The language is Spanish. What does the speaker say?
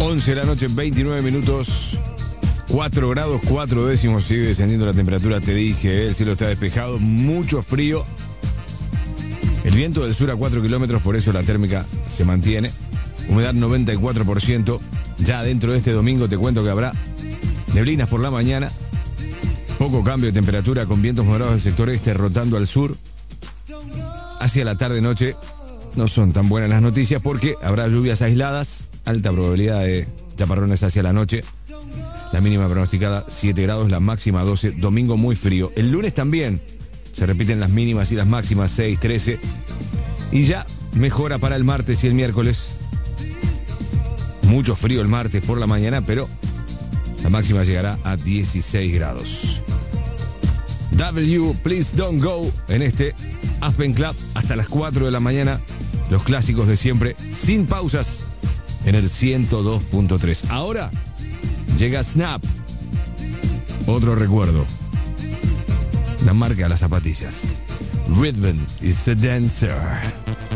11 de la noche, 29 minutos, 4 grados, 4 décimos, sigue descendiendo la temperatura, te dije, el cielo está despejado, mucho frío. El viento del sur a 4 kilómetros, por eso la térmica se mantiene. Humedad 94%. Ya dentro de este domingo te cuento que habrá neblinas por la mañana. Poco cambio de temperatura con vientos moderados del sector este rotando al sur. Hacia la tarde-noche no son tan buenas las noticias porque habrá lluvias aisladas. Alta probabilidad de chaparrones hacia la noche. La mínima pronosticada 7 grados, la máxima 12. Domingo muy frío. El lunes también se repiten las mínimas y las máximas 6, 13. Y ya mejora para el martes y el miércoles. Mucho frío el martes por la mañana, pero la máxima llegará a 16 grados. W, Please Don't Go, en este Aspen Club hasta las 4 de la mañana. Los clásicos de siempre, sin pausas, en el 102.3. Ahora llega Snap. Otro recuerdo. La marca de las zapatillas. Rhythm is a dancer.